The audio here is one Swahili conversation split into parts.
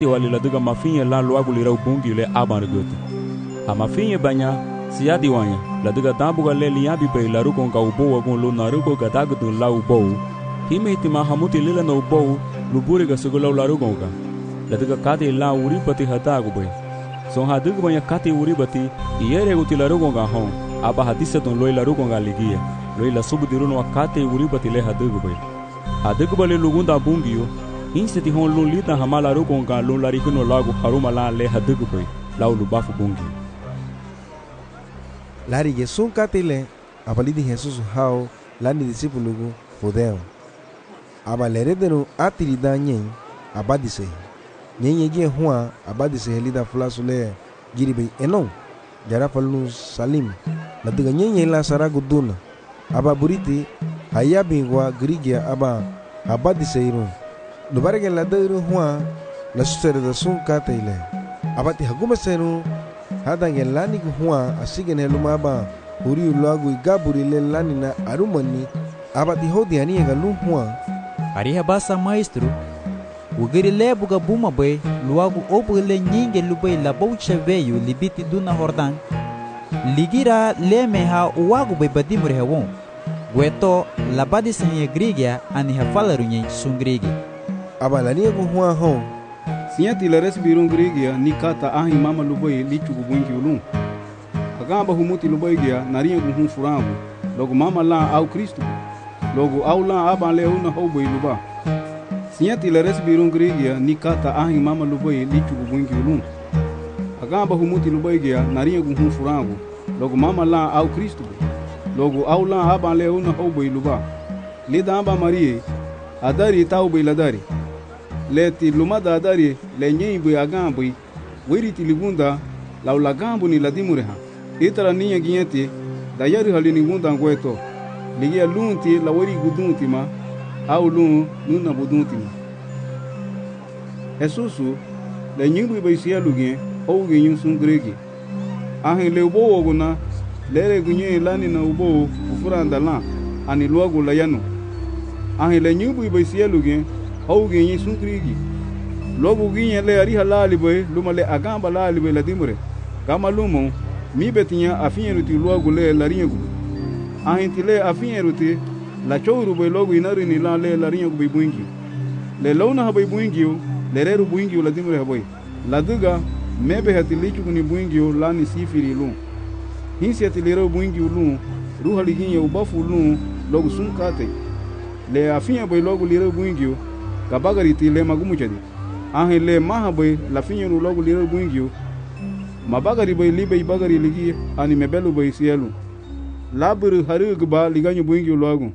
wali laduga mafinye la luagu lirau bungi le aban gote. A mafinye banya siadi wanya laduga dambuga le liabi pe laruko nga ubo wagun lo naruko gadagudu la ubo. Hime itima hamuti lila no ubo luburi ga sugulau laruko nga. Laduga kati la uripati hatagu be. Son haduga banya kati uripati iere guti laruko nga hon. Aba hadisa ton loi laruko nga ligia. Loi la subudiruno wakate uripati le haduga be. Haduga bale lugunda bungiyo. Inse ti hon lun lita hamala ruko nga lun larikuno lagu haruma la le hadugu poi lau lubafu bungi. Lari Yesun katile abalidi Jesus hao lani disipulugu fudeo. Aba leredenu atirida nyen abadise. Nyen ye hua abadise helida fulasu le giribe enon. Jara falun salim. Laduga nyen la saragu duna. Aba buriti hayabingwa grigia aba abadise irun. Lubarga la dairu hua la susere da sun kata ile abati haguma senu hadange lani hua asigen heluma ba huri ulagu igaburi le lani na arumani abati hodi ani ga lu hua ari habasa maestro ugiri le buga buma be luagu obu le nyinge lubai la baucha veyu libiti duna hordan ligira le meha uagu be badimure hewon weto labadi senye grigia ani hafalaru nyen sungrigi abalania ko hua hon siati la resbirun grigia ni kata ahi mama lubai lichu kubungi ulum agamba humuti lubai gia naria guhun furangu logo mama la au Kristo logo au la aba le una hobai luba siati la resbirun grigia ni kata ahi mama lubai lichu kubungi ulum agamba humuti lubai gia naria guhun furangu logo mama la au Kristo logo au la aba le una hobai luba lida aba marie adari tau bai ladari leti lumada adari le nyeibu agambu wiriti ligunda la ulagambu ni ladimureha itara niya ginyeti dayari halini gunda ngweto ligia lunti la wiri gudunti ma au lun nuna budunti ma Jesusu le nyeibu baisia lugien ou ginyun sungregi ahin le ubo oguna lere gunye lani na ubo ufuranda la ani luagu la yanu ahin le nyeibu baisia lugien ou ginyi sungregi lobu ginye le ari halali boy lumale agamba lali boy ladimure kama lumo mi betinya afinyeruti luagu le laringu ahintile afinyeruti la chouru boy logu inari ni la le laringu boy buingi le launa haboy buingi le reru buingi ladimure haboy laduga mebe hatilichu kuni buingi la ni sifiri lu hinsi atilero buingi lu ruhali ginye ubafu lu logu sunkate le afinya boy logu lero buingi kabagari ti le magumu jadi ahe le mahaboy la finyeru logu lero buingio mabagari boy libe bagari ligi ani mebelu boy sielu laburu harugba liganyo buingio logu.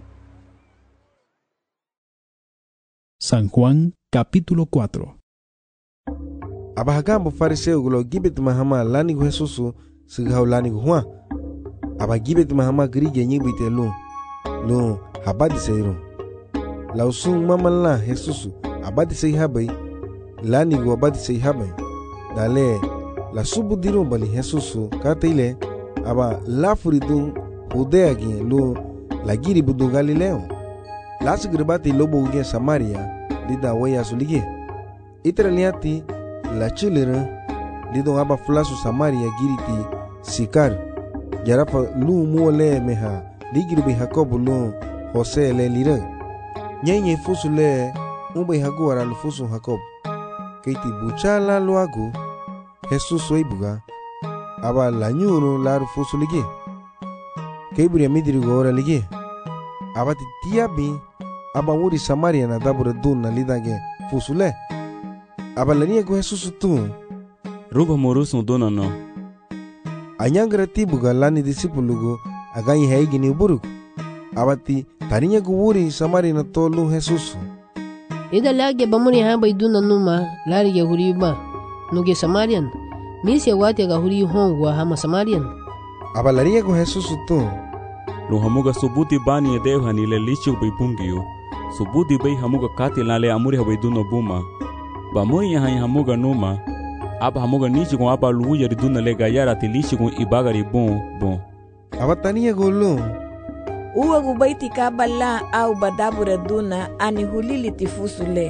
San Juan capítulo 4. Abahagambo fariseo gulo gibet mahama lani gu Jesusu sigau lani gu hua aba gibet mahama grige nyibite lu habadi seiru lausung mama la Jesusu abadi sei habai lani gu abadi sei habai dale la subu diru bali Jesusu kataile aba la furidun Judea gi lu la giri budu Galileo la sigribati lobo uge Samaria lida waya sulige itraliati la chilera lidon aba flasu Samaria giriti Sikar jarafa lu muole meha ligiri be Jacob lu Jose le lira nyenye fusu le umbe haguara lu fusu Jacob keiti buchala luagu Jesus oibuga aba la nyuru la fusu lige keiburi midiri gora lige aba tiabi aba wuri Samaria na dabura dunna lidage fusu le aba lania go Jesus tu Ruba morusun dona no anyangra tibuga lani disipulugo aganyi haigi ni buruk abati tarinya guwuri Samaria na tolu Jesus ida lage bamuni hamba iduna numa larige huriba nuge Samarian misi wati ga huri hongwa hama Samarian aba larinya go Jesus tu lu hamuga subuti bani edeu hanile lichu bei bungio subuti bei hamuga kati lale amuri habai duno buma bamoy yahan hamuga numa aba hamuga nichi kon aba luya riduna le gayara tilichi kon ibagari bon aba taniya golu uwa gubaiti kabala au badabura duna ani hulili tifusule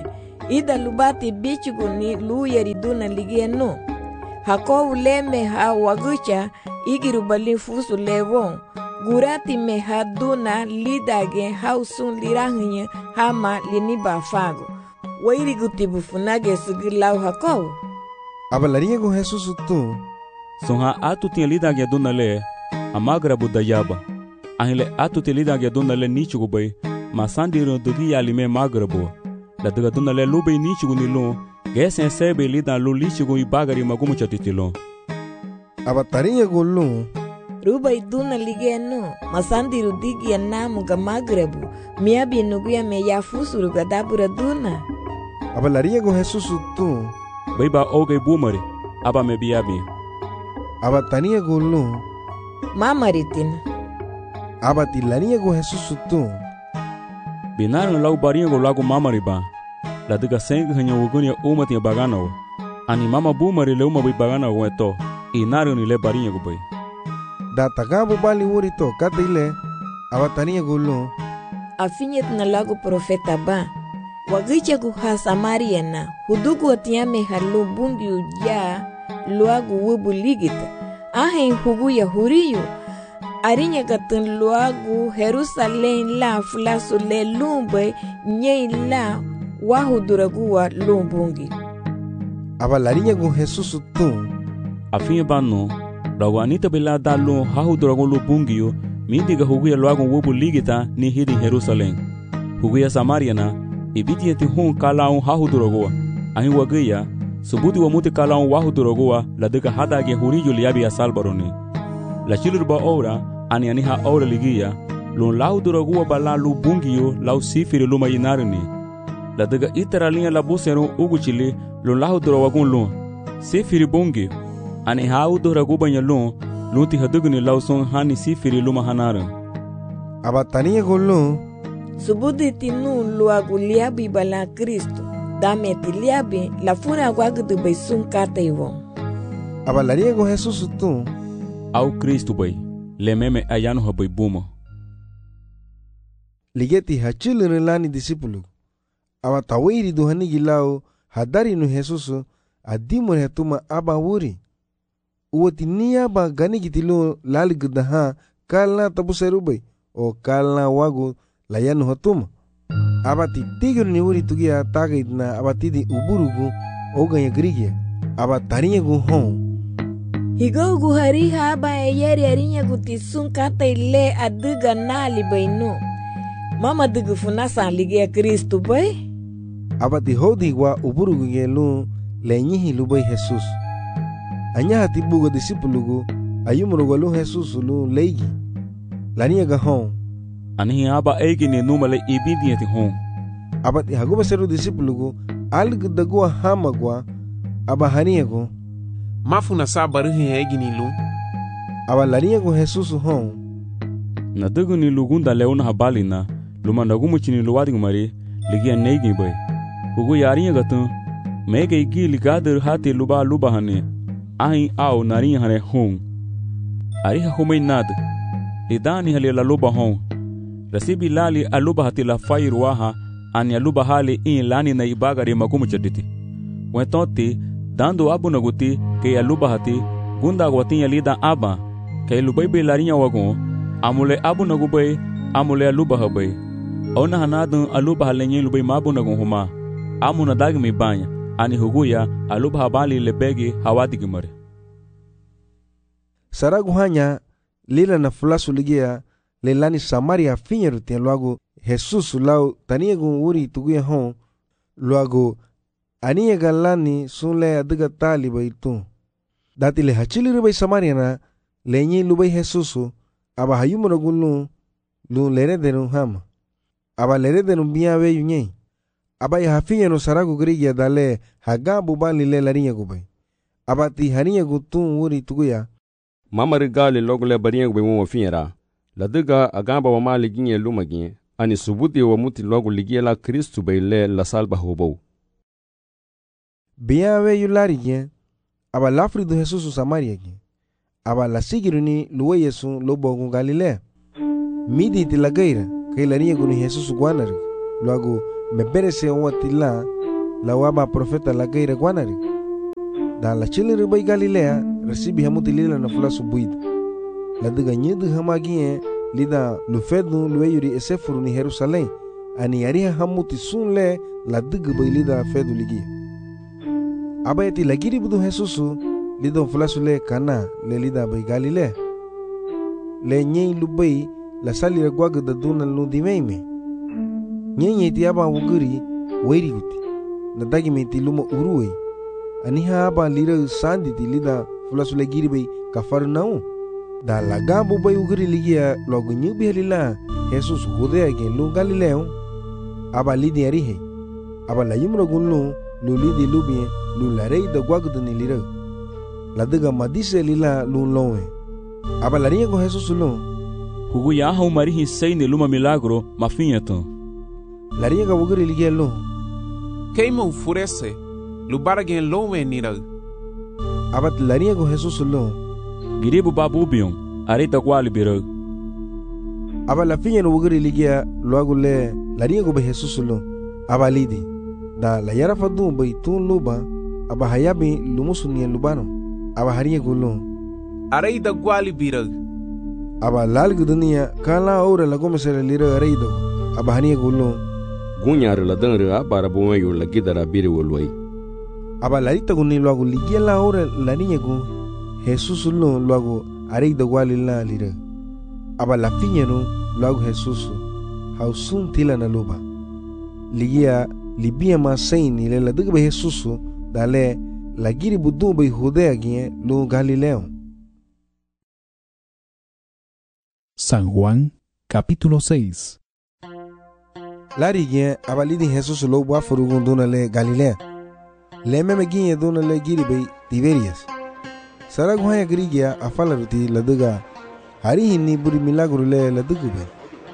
ida lubati bichugu ni luyari duna ligieno. Hakow leme ha wagucha igiru bali fusu lewon. Gurati me ha duna lidage hausun lirahinya hama liniba fago. Wairi gutibu funage sugilau hakow. Abalarinha com Jesus tu. Sonha atu tinha lidage duna le amagra budayaba. Ahile atu te lidage duna le nichugu bay. Masandiro dugi alime magrabo. La duga duna le lube nichugu nilon. Gesen sebe lidan lo lichugu ibagari magumu chatitilon. Abatarinha com lum. Rubai duna ligeno, masandiru digi ya namu ga magrebu, miabi nuguya me ya fusuru ga dabura duna. Abalarinha com Jesus tu. Baiba oge bumari, aba me biabi. Abatarinha com lum. Mamaritina. Abatilarinha com Jesus tu. Binaran lau barinha go lago mamari ba. La duga sengi hanya wugunya uma tinha bagano. Ani mama bumari le uma bai bagano go eto. Inaru ni le barinha go bai. Da tagabu bali wurito kata ile. Abatarinha com lum. Afinyet na lago profeta ba. Wagicha ku ha Samariana, hudugu atiame halu bungi uja luagu wubu ligita. Ahen hugu ya huriyo. Arinya katun luagu Jerusalem la fulasu le lumbe nye la wahuduragu wa lumbungi. Abalarinha com Jesus tu. Afinha bano, lago anita bela da lo hahuduragu lo bungio, midiga hugu ya luagu wubu ligita ni hidi Jerusalem. Hugu ya Samariana, ibiti yeti hon kalaun hahuduragoa. Ahin wagaya, subuti wa muti kalaun wahuduragoa la deka hadage huriyo liabi ya salbarone. La chilurba ora, ani aniha ora ligia, lon lahuduragoa bala lu bungio lau sifiri luma inarini. La deka iteralinha la busero ugu chile, lon lahuduragoa lon. Sifiri bungio, ani hahuduragoa nyalon, lunti hadugni lau son hani sifiri luma hanaran. Abatarinha com lum. Subuti tinu luagu liabi bala Kristo. Dame ti liabi la funa guagudu bai sun kata iwon. Abalarinha com Jesus tu. Au Kristo bai, le meme ayano ha bai buma. Ligeti hachilun lani disipulu. Abatawiri duhani gilau hadari no Jesus adimur hetuma aba wuri. Uwati ni aba gani gitilu lali gudaha kalna tabuseru bai o kalna wagu layanu hatuma. Abati tigru ni wuri tugia taga idna abatidi uburugu oganya grigia. Abatarinha com hon. Higo guhari haba eyeri arinya gutisun kata ile aduga nali bainu. Mama dugu funasa ligia Kristo bai. Abati hodi wa uburugu gelu lenyihi lubai Jesus. Anya hati bugo disipulugu ayumurugu lu Jesus lu leigi. Lania ga hon. Anihi aba egi ni numale ibidi yeti hon. Abati haguba seru disipulugu algu dagua hamagwa aba haniago. Mafuna sabarihi egi ni lu. Aba larinha com Jesus hon. Na dugu ni lugunda leona habali na luma nagumu chini luwadi ngumari ligia neigi bai. Hugu yarinha gatun mege igi ligader hati luba hane. Ahin au narinha hane hon. Ariha humay nad. Lidani hali la luba hon. Rasibi lali aluba hati la fairu waha ani aluba hali in lani na ibagari magumu chaditi. Wentonti dando abu naguti ke aluba hati gunda gwatin lida aba ke lubai be larinya wagon amule abu nagubai amule aluba habai. Ona hanadun aluba halenye lubai mabu nagon huma amuna dagi mi banya ani huguya aluba habali lebegi hawadi gimare. Saragu hanya lila na fulasu ligia lelani Samaria finyeru tien luago Jesus lau tania gun uri tuguya hon luago ania galani sunle adiga tali bai tu. Dati le hachili rubai Samaria na lenyi lubai Jesus aba hayumura gun lu lere denu hama. Aba lere denu biya we yunye. Aba ya hafinyenu saragu grigia dale hagabu bali le larinya gubai. Aba ti harinya gutun uri tuguya. Mama rigali logole barinya gubai mo finyera. Ladiga agamba wa mali ginye lumagin ani subuti wa muti logo ligia la Kristu bai le la salba hobo. Biya we yulari gen aba lafri do Jesus Samaria gen aba la sigiruni luwe Yesu lobo gun Galilea. Midi tilagaira kay larinya gun Jesus guanar luago me berese wati la la waba profeta la gaira guanari. Da la chile ribai Galilea recibi hamuti lila na fula subuid. La diga nyidu hamagie lida lufedu lueyuri esefuru ni Jerusalém. Ani yariha hamuti sunle la diga bai lida fedu ligi. Abayati lagiri budu Jesusu lido fula sule kana le lida bai Galilea. Le nyei lubai la salira guaga da duna ludimeime. Nyei ti aba wuguri wairi guti. Na dagi meti luma uruwe. Aniha aba lira sandi ti lida fula sule giri bai kafar nau. Da lagabu bai uguri ligia logo nyubi halila Jesus hudea gen lu Galileo. Aba lidi arihe. Aba la yumro gunlu lu lidi lubie lu la rei da guaga da ni lira. La diga madise lila lu lowe. Aba la rinha com Jesus lu. Hugu ya hau marihi sei ne luma milagro mafinha La rinha com uguri ligia lu. Queima o furece, lubaragen lowe nira. Abat la rinha com Jesus lu. Giribu babubion, arita quali biro. Aba la finha no uguri ligia logo le la rinha com Jesus lu. Aba lidi. Da la yara fadu bai tun luba. Aba hayabi lumusunia lubano. Aba harinha com lu. Arei da guali bira. Aba lalgu dunia kala ora la gomesera lira arei do. Aba harinha com lu. Gunyar la danra bara bumayo la gidara biri wolwai. Aba larita guni logo ligia la ora la niña gu Jesus lu logo arei da guali la lira. Aba la finha no logo Jesus hausun tila na luba. Ligia libia ma saini le la diga Jesus dale la giri budu bai Judea gie lu Galileo. San Juan, capítulo 6. Lari gie abalidi Jesus lo bua furugun duna le Galilea. Le meme gie duna le giri bai Tiberias. Sara guhaya giri gie afalaruti la diga hari hinni buri milagro le la diga bai.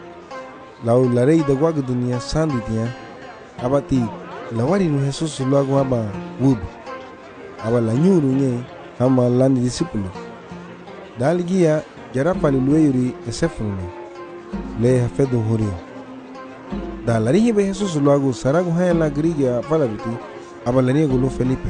Lau la rei da guaga dunia sandi tia abati la wari nu Jesus lo agu aba wub. Aba la nyuru nye hama lani disipulo. Dali gia jarapali lueyuri esefuni le hafedu hurio. Da la rihi be Jesus lo agu saragu haya la grigia falaruti aba la riego lo Felipe.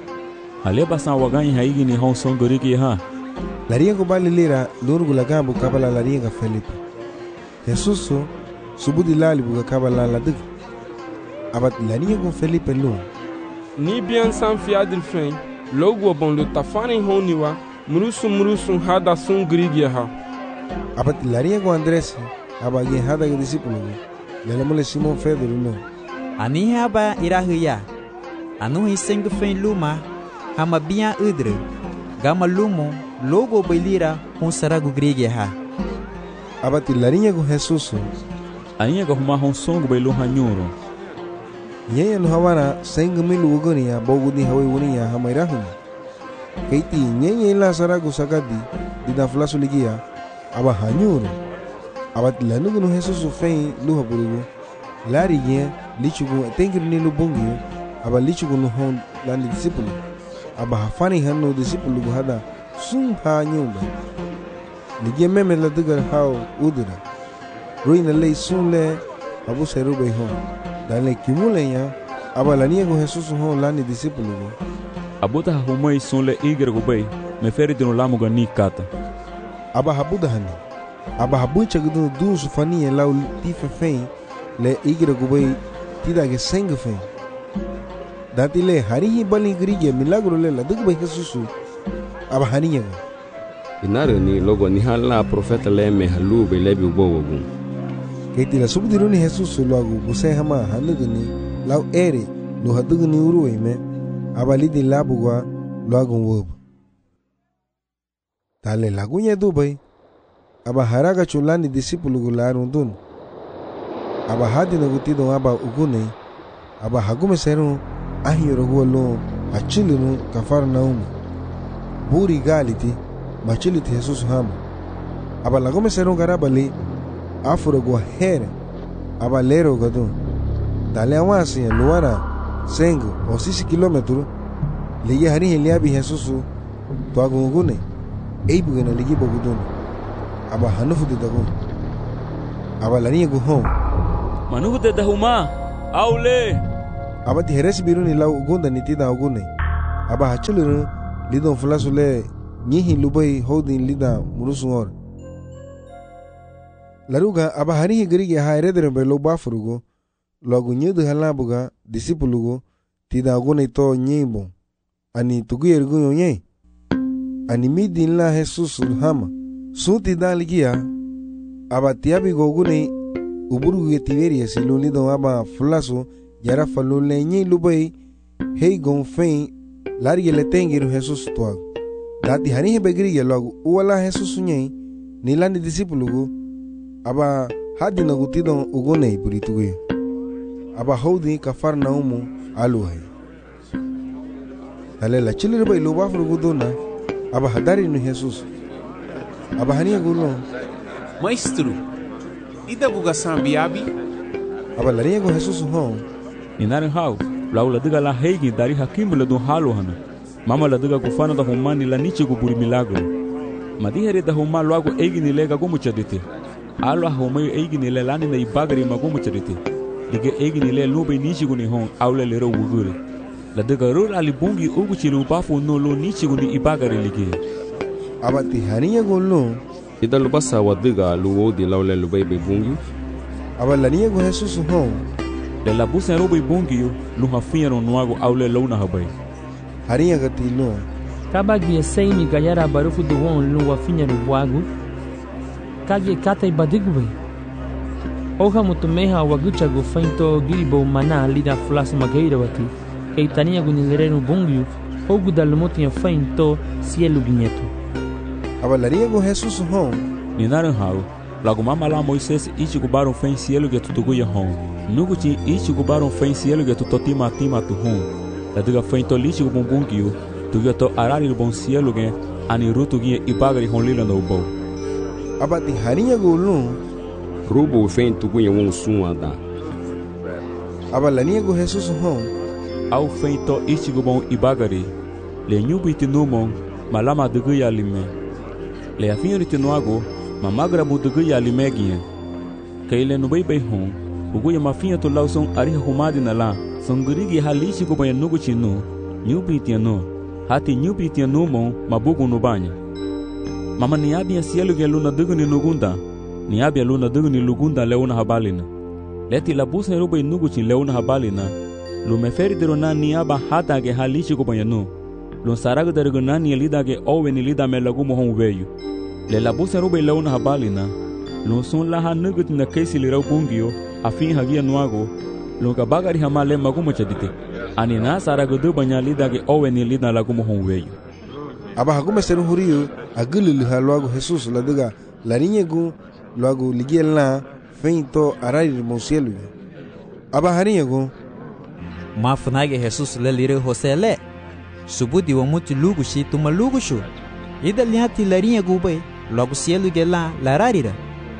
Ale basan waganyi haigi ni hon son goriki ha. La riego bali lira lurgu la gambu kabala la riega Felipe. Jesus subudi lali buga kabala la dig. Abat la riego Felipe lo. Ni bien san fiadil fen logo bon le tafani honiwa murusu hada sun grigia ha. Abat la riego Andres aba gen hada ge discípulo. Le mole Simon Pedro no. Ani haba irahuya. Anu hiseng fen luma hama biya udre. Gama lumo logo bailira hon saragu grigia ha. Abat la riego Jesus. Ainha ga huma hon songo bailu hanyuro. Yeye no hawana senga milu ugonia bogudi hawe unia hamairahun. Keiti yeye la saragu sagadi dida flasu ligia aba hanyuro. Abat la nugu no Jesus fein luha burugu. Lari ye lichugu tengir ni lubungi aba lichugu no hon lani disciple. Aba hafani hanno disciple gu hada sum ha nyumba. Ligia meme la digar hao udura. Ruina lei sunle abu seru bei hon. Dale kimulenya aba la niego Jesus hon lani disciple gu. Abuta humai sunle iger gu bei me feri dino lamu ga ni kata. Aba habuda hani. Aba habucha gudu du sufani lau tife fein le igra gubai tida ge senga fein. Dati le harihi bali grige milagro le la dugbai Jesus. Aba haniya. Inare ni logo ni hala profeta le me halu be lebi ubowogun. Keti la subdiruni Jesus logo buse hama hanugni lau ere lo hadugni uruwe me aba lidi labugwa logo wob. Tale lagunya dubai aba haraga chulani discipulo gularun dun. Aba hadi na gutido aba ugune. Aba hagume seru ahiyoro gualo achilinu kafar naumu. Buri galiti machiliti Jesus ham. Aba lagume seru garabali afuro gua here. Aba lero gadun. Dale awasi luara sengu o 6 kilometro. Ligi hari heliabi Jesus to agungune. Eibu gana ligi bogudun. Aba hanufu de dagun. Aba la niego hon. Manugu de dahuma. Aule. abati heres biru ni lau ugunda ni tida ugune aba hachuluru lidon fulasule nyihi lubai holdin lida murusungor laruga aba harihi gerige ha eredere be lo bafurugo logu nyedu halabuga disipulugo tida ugune to nyimbo ani tuguyer gunye ani midin la Jesus hama suti daligia aba tiabi gogune uburu ge tiberia siluli don aba fulaso yara falule nyi lubai hey gon fein large le tengiru Jesus toa dati hani begri ge logu wala Jesus nyi nilani disipulugo aba hadi na gutidon ugone burituge aba hodi kafarnaumu aluhai dale la chilire bai lo bafurugo dona aba hadari no Jesus aba hania gulo Maestro, ida buga sambiabi? aba laria go Jesus ho Ninarin hau, lau la diga la heigi dari hakimu le dun halo hana. Mama la diga gufana da humani la nichi gu buri milagro. Madihere da huma luago eigi ni lega gumu chadite. Alo humayu eigi ni le lani na ibagari magumu chadite. Dige eigi ni le lube nichi gu ni hon aule lero wugure. La diga rur ali bungi ugu chilu bafu no lo nichi gu ni ibagari lige. aba ti hania go lo ida lubasa wadiga luwo di laule lubai be bungi aba lania go Jesus ho Le la busa robo ibungi yo lu hafinha no nuago aule lo na habai. haria gati lo Kabagi seini gayara barufu do won lu wafinha no buago. Kage kata ibadigwe. Oha mutumeha wagucha go fainto giribo mana lida flas mageira wati. Keitania gunilere no bungi ogu dalmotinha fainto cielo ginheto. aba laria go Jesus ho Ninaran hau, lago mama la Moisés ichi gubaron fen cielo ge tutugu ya hon. Nugu chi ichi gubaron fen cielo ge tutotima tima tu hon. La diga fen to lichi gubumbungi yo, tu ge to arari bon cielo ge ani rutu ge ibagari hon lila no bo. aba ti haria go lo rubo fein tugunya won suada aba lania go Jesus ho Au fen to ichi gubon ibagari. Le nyubi tinumon, malama dugu ya lime. Le afinho tinuago, mamagra budugu ya limegia. Kaile no bai bai hon, ugu ya mafinha to lauson ariha humadi na la, songurigi halishi go banha nugu chinu, nyubi tiano, hati nyubi tiano mon, mabugu no banha. Mama niabi ya cielo ge luna dugu ni lugunda, niabi ya luna dugu ni lugunda leona habalina. Leti la busa roba nugu chin leona habalina, lu meferi derona niaba hata ge halishi go banha no. Lon sarago dergona ni lida ge owe ni lida me lagu mohon veio. Le la busa roba leona habalina, lon son la ha nugut na kesi li rau bungio, afin hagia nuago, lon ka bagari hamale magumo chadite. Ani na sarago de banha lida ge owe ni lida lagu mohon veio. aba hagume seru hurio agulu ha loago Jesus la diga larinha go loago ligiel na feito arari mo cielo aba haria go Mafunage Jesus le lire hosele. Subudi wa muti lugu shi tuma lugu shu. Ida liati larinha gube, logo cielo ge la lararira.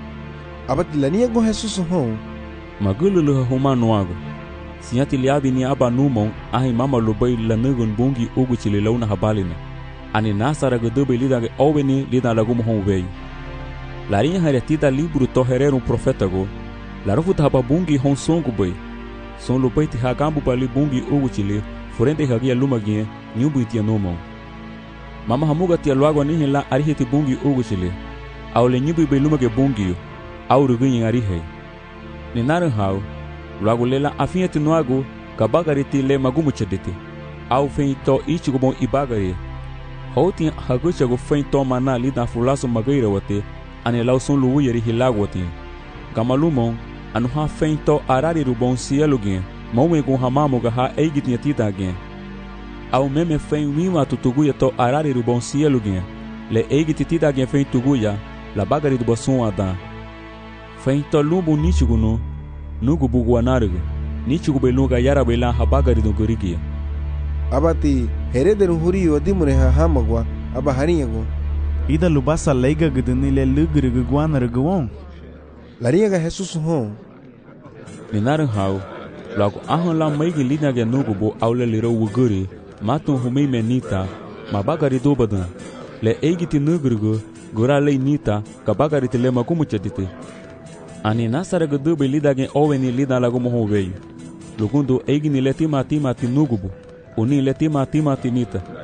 aba ti lania go Jesus ho Magulu ha huma nuago. Sinyati liabi ni aba numon, ahi mama lubai la nugun bungi ugu chile launa habalina. Ani nasara gudube lida ge owe ni lida lagu mohon veio. Larinha haretita libro to herero profeta go. Larufuta haba bungi hon songu bai. Son lubai ti hagambu bali bungi ugu chile, furente hagia lumagie, nyubu itia nomon. Mama hamuga tia luago nihi la arihiti bungi ugu chile. Au le nyubu ibe lumage bungi, au rugunyi arihe. Ninaran hau, luago lela afinha tinuago, kabagari ti le magumu chadete. Au feito ichi gubon ibagari. Houtin hagucha go feito mana lida fulaso magaira wate, ane lau son luwu yeri hilago wate. Gamalumon, anu ha feito arari rubon cielo gen, maume gon hamamo ga ha eigitinha tita gen. Au meme fein wima tutuguya to arari rubon cielo gen, le eigiti tita gen fein tuguya, la bagari do bason adan. Feito lumbu nichigu no, nugu bugu anarigo, nichigu beluga yara bela ha bagari do gorigia. aba ti herederu hurio dimure ha hamagwa aba haria go ida lubasa leiga guduni le lugre guanar guon laria ga Jesus ho Ninaran hau, logo ahon la maigi lina ge nugu bo aule liro wuguri, matun humei menita, ma bagari do badan. Le eigiti nugrugo, gura lei nita, ka bagari te le magumu chadite. Ani nasara gudube lida gen owe ni lida lagu mohon veio. lugundo eigni le tima tima tinugubu, uni le tima tima tinita.